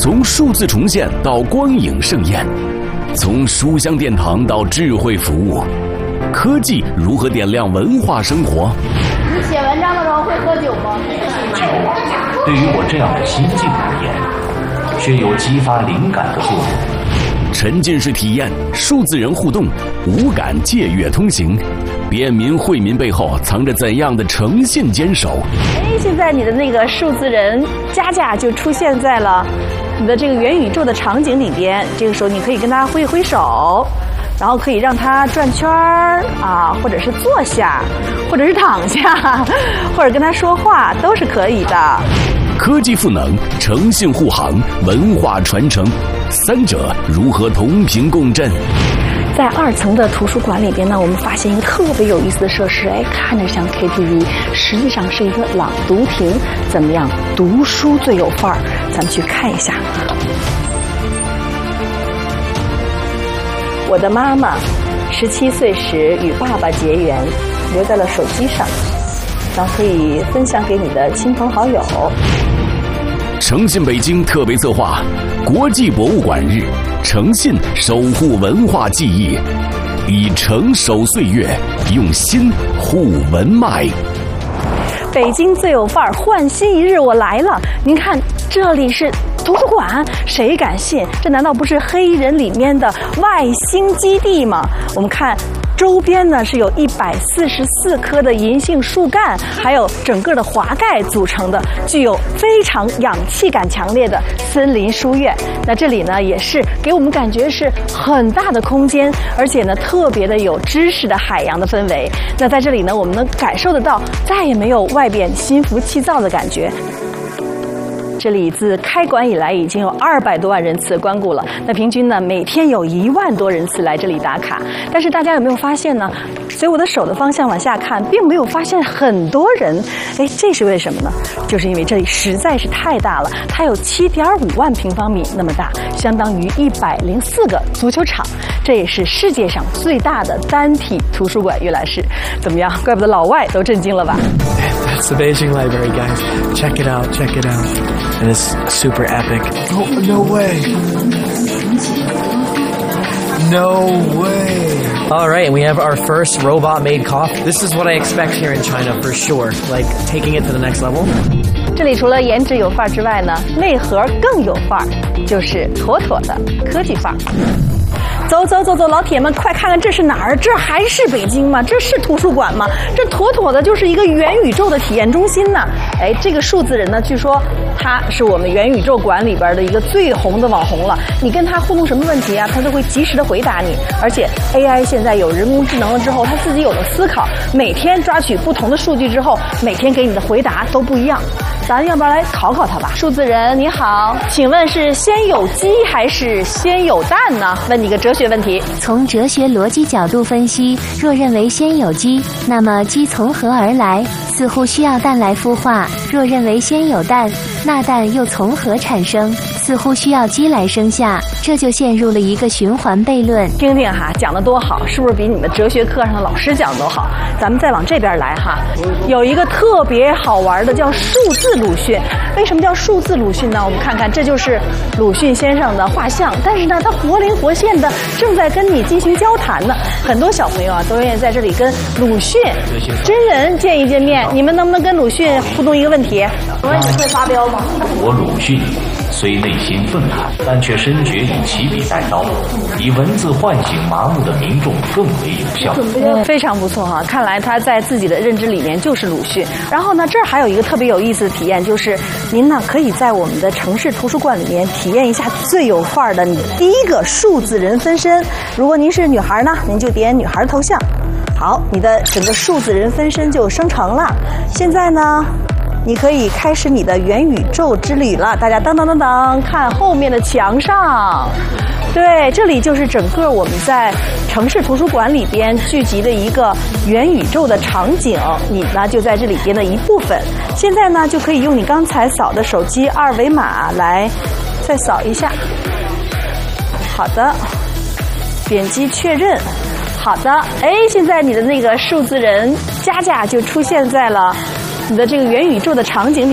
从数字重现到光影盛宴，从书香殿堂到智慧服务，科技如何点亮文化生活？ 你写文章的时候会喝酒吗？ 酒对于我这样的心境而言，却有激发灵感的作用。 沉浸式体验，数字人互动，五感借阅通行，便民惠民背后藏着怎样的诚信坚守？ 现在你的那个数字人佳佳就出现在了你的这个元宇宙的场景里边。这个时候你可以跟他挥一挥手，然后可以让他转圈儿啊，或者是坐下，或者是躺下，或者跟他说话，都是可以的。 科技赋能，诚信护航，文化传承，三者如何同频共振？ 在2层的图书馆里边呢，我们发现一个特别有意思的设施，看着像 KTV， 实际上是一个朗读亭。怎么样？读书最有范儿，咱们去看一下。我的妈妈17岁时与爸爸结缘，留在了手机上，然后可以分享给你的亲朋好友。 诚信北京特别策划国际博物馆日，诚信守护文化记忆，以诚守岁月，用心护文脉。 北京最有范儿，焕新一日我来了。您看，这里是图书馆，谁敢信？这难道不是黑人里面的外星基地吗？我们看周边呢是有144棵的银杏树干，还有整个的华盖组成的，具有非常氧气感强烈的森林书院。那这里呢也是给我们感觉是很大的空间，而且呢特别的有知识的海洋的氛围。那在这里呢，我们能感受得到再也没有外边心浮气躁的感觉。这里自开馆以来已经有200多万人次光顾了，那平均呢每天有1万多人次来这里打卡。但是大家有没有发现呢？随我的手的方向往下看，并没有发现很多人。这是为什么呢？就是因为这里实在是太大了，它有7.5万平方米那么大，相当于104个足球场。这也是世界上最大的单体图书馆，原来是怎么样？怪不得老外都震惊了吧。 That's the Beijing Library, guys. Check it out, check it out. And it's super epic. Oh, no way. No way. All right, and we have our first robot-made coffee. This is what I expect here in China for sure. Like taking it to the next level. 这里除了颜值有范儿之外呢，内核更有范儿，就是妥妥的科技范儿。走走走走，老铁们，快看看这是哪儿？这还是北京吗？这是图书馆吗？这妥妥的就是一个元宇宙的体验中心呢。这个数字人呢，据说他是我们元宇宙馆里边的一个最红的网红了。你跟他互动什么问题啊，他都会及时的回答你。而且 AI 现在有人工智能了之后，他自己有了思考，每天抓取不同的数据之后，每天给你的回答都不一样。咱要不要来考考他吧？数字人你好，请问是先有鸡还是先有蛋呢？问你个哲学问题。 从哲学逻辑角度分析，若认为先有鸡，那么鸡从何而来？似乎需要蛋来孵化。若认为先有蛋，那蛋又从何产生？似乎需要鸡来生下。这就陷入了一个循环悖论。 听听哈，讲得多好，是不是比你们哲学课上的老师讲的都好？咱们再往这边来哈，有一个特别好玩的叫数字鲁迅。为什么叫数字鲁迅呢？我们看看，这就是鲁迅先生的画像，但是呢，他活灵活现的正在跟你进行交谈呢。很多小朋友啊，都愿意在这里跟鲁迅真人见一见面。你们能不能跟鲁迅互动一个问题？请问你会发飙吗？ 我鲁迅虽内心愤慨，但却深觉以起笔带刀，以文字唤醒麻木的民众更为有效。 非常不错哈，看来他在自己的认知里面就是鲁迅。然后呢，这儿还有一个特别有意思的体验，就是您呢可以在我们的城市图书馆里面体验一下最有范儿的你第一个数字人分身。如果您是女孩呢，您就点女孩头像。好，你的整个数字人分身就生成了。现在呢，你可以开始你的元宇宙之旅了。大家噔噔噔噔，看后面的墙上，对，这里就是整个我们在城市图书馆里边聚集的一个元宇宙的场景，你呢就在这里边的一部分。现在呢就可以用你刚才扫的手机2维码来再扫一下。好的，点击确认。好的，现在你的那个数字人佳佳就出现在了你的这个元宇宙的场景里。